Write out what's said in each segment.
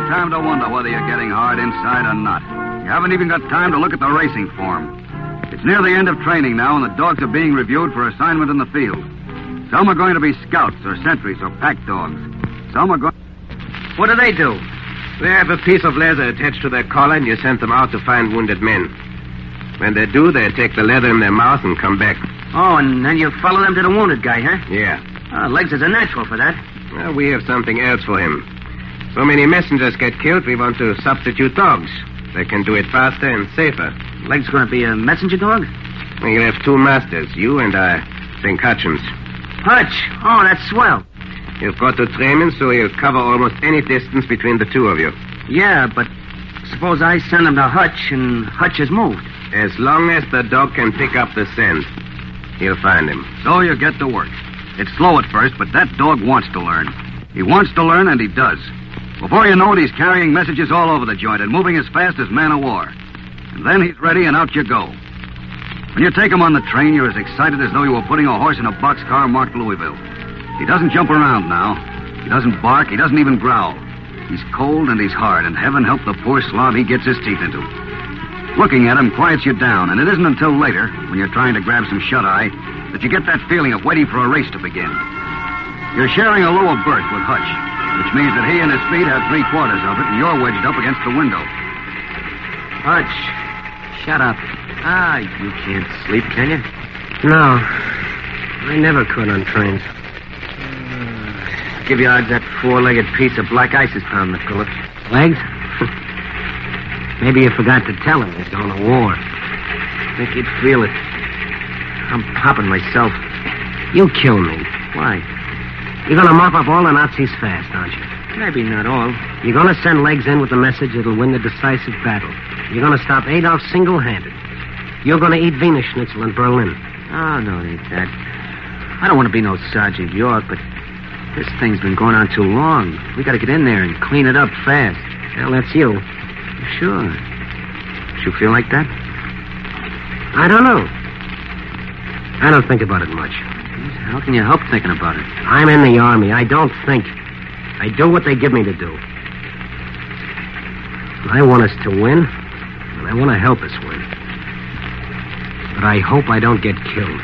time to wonder whether you're getting hard inside or not. You haven't even got time to look at the racing form. It's near the end of training now, and the dogs are being reviewed for assignment in the field. Some are going to be scouts or sentries or pack dogs. Some are going... What do they do? They have a piece of leather attached to their collar, and you send them out to find wounded men. When they do, they take the leather in their mouth and come back. Oh, and then you follow them to the wounded guy, huh? Yeah. Legs is a natural for that. Well, we have something else for him. So many messengers get killed, we want to substitute dogs. They can do it faster and safer. Legs going to be a messenger dog? We'll have two masters, you and I think Hutchins. Hutch? Oh, that's swell. You've got to train him so he'll cover almost any distance between the two of you. Yeah, but suppose I send him to Hutch and Hutch is moved. As long as the dog can pick up the scent, he'll find him. So you get to work. It's slow at first, but that dog wants to learn. He wants to learn, and he does. Before you know it, he's carrying messages all over the joint and moving as fast as man of war. And then he's ready, and out you go. When you take him on the train, you're as excited as though you were putting a horse in a boxcar marked Louisville. He doesn't jump around now. He doesn't bark. He doesn't even growl. He's cold and he's hard, and heaven help the poor slob he gets his teeth into. Looking at him quiets you down, and it isn't until later, when you're trying to grab some shut-eye, that you get that feeling of waiting for a race to begin. You're sharing a lower berth with Hutch, which means that he and his feet have 3/4 of it, and you're wedged up against the window. Hutch, shut up. You can't sleep, can you? No. I never could on trains. Give you odds that 4-legged piece of black ice is pounding the Phillips. Legs? Maybe you forgot to tell him he's going to war. I think he'd feel it. I'm popping myself. You'll kill me. Why? You're going to mop up all the Nazis fast, aren't you? Maybe not all. You're going to send Legs in with the message that'll win the decisive battle. You're going to stop Adolf single-handed. You're going to eat Wiener Schnitzel in Berlin. Oh, no, it ain't that. I don't want to be no Sergeant York, but this thing's been going on too long. We got to get in there and clean it up fast. Well, that's you. Sure. You feel like that? I don't know. I don't think about it much. How can you help thinking about it? I'm in the Army. I don't think. I do what they give me to do. I want us to win, and I want to help us win. But I hope I don't get killed.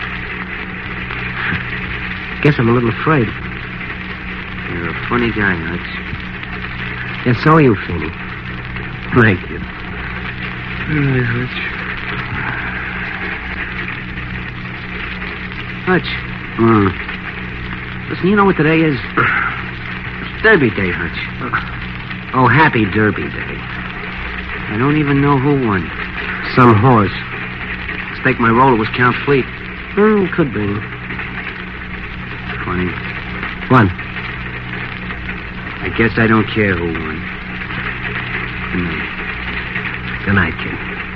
Guess I'm a little afraid. You're a funny guy, Hutch. Yes, so are you, Feeney. Thank you. Hutch. Listen, you know what today is? It's Derby Day, Hutch. Oh, happy Derby Day. I don't even know who won. Some horse. Stake my roll, it was Count Fleet. Could be. Funny. What? I guess I don't care who won. Good night, kid.